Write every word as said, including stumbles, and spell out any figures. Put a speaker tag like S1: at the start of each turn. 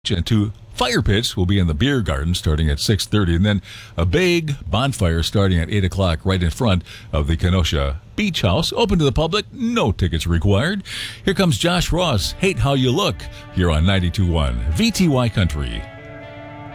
S1: And two fire pits will be in the beer garden starting at six thirty, and then a big bonfire starting at eight o'clock right in front of the Kenosha Beach House. Open to the public, no tickets required. Here comes Josh Ross, Hate How You Look, here on ninety-two point one V T Y Country.